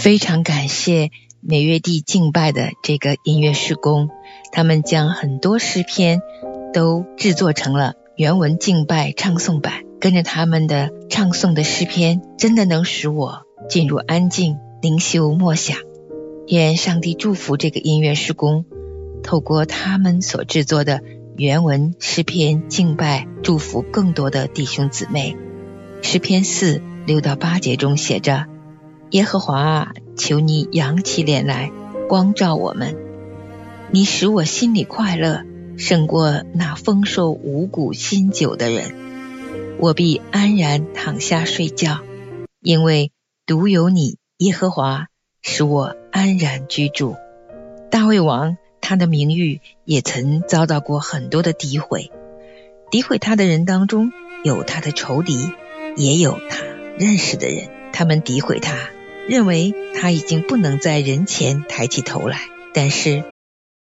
非常感谢每月地敬拜的这个音乐事工，他们将很多诗篇都制作成了原文敬拜唱诵版，跟着他们的唱诵的诗篇，真的能使我进入安静灵修默想。愿上帝祝福这个音乐事工，透过他们所制作的原文诗篇敬拜，祝福更多的弟兄姊妹。诗篇4 6到8节中写着：耶和华啊，求你扬起脸来，光照我们。你使我心里快乐，胜过那丰收五谷新酒的人。我必安然躺下睡觉，因为独有你，耶和华，使我安然居住。大卫王他的名誉也曾遭到过很多的诋毁，诋毁他的人当中有他的仇敌，也有他认识的人，他们诋毁他，认为他已经不能在人前抬起头来。但是